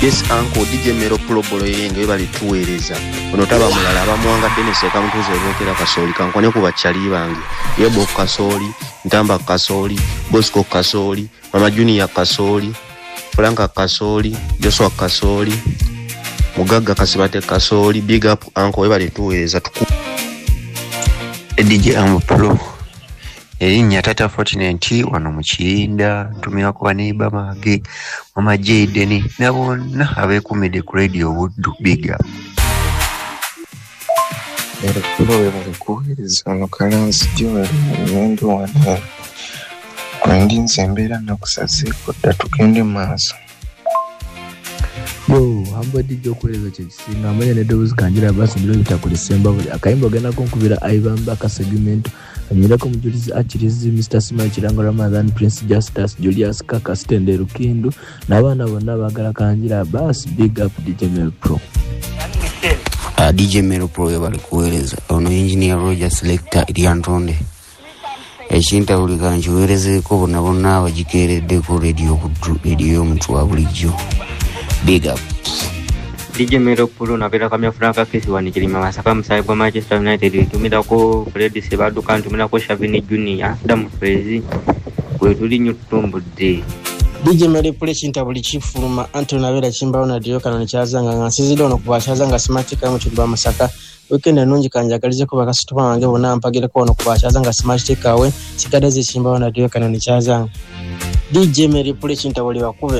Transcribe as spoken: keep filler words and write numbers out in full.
Yes uncle D J Mero Probolo yenge bali tuweereza ono taba mulala abamuwanga Dennis ekamutuze ebokera Kasoli kankwane ku bachali bange Yebo Kasoli Ntamba Kasoli Bosco Kasoli Mama Junior Kasoli Franka Kasoli Joshua Kasoli Mugaga Kasibate Kasoli big up uncle bali tuweereza tuku D J Ampro Erinnya Tata Fortnite wano mu Kiyinda tumira ku baneiba mage Mama Jaden nabona abekumide ku radio Buddu big up. Era kulo balikuwiriza ono Kalanzi Joel Mwendo wana kwendi nzembera nakusazeko tatugende maaso. Yo, hamba D J okweleza kyekisinga amanya ne dobuzi kanjira basi ndiro bitakulisemba buli akayimba gana konkubira Aibamba ka segment anyira ko mujulizi akirizi Mister Sima Kirango Ramadan Prince Justus Julius Kaka Stende Rukindu nabana bonna bagala kanjira basi big up D J Mel Pro. Uh, D J Mel Pro yabali kuweleza ono engineer Roger Selector Iliandronde ekinta buli kanjiwereze ko bonna bonna abagikeredde ku radio ku radio mtu wa bulijjo. Big up. D J Mero Pulu na pera kamya Franka kesi wanikilima masaka msaibu Manchester United tumida ko Fred Sebadu kan tumida ko Shavini Junior Adam Frezi kwetuli nyutumbu de D J Mero Pulu chinta buli chifuluma Anthony Nabera chimbawo na dio kana nichazanga ngasizide ono kubashazanga smart kama chimba masaka weekend nungi kanjagalize ko bakasituma wange bona mpagire ko ono kubashazanga smart kawe sikadaze chimbawo na dio kana nichazanga D J Mero Pulu chinta buli bakube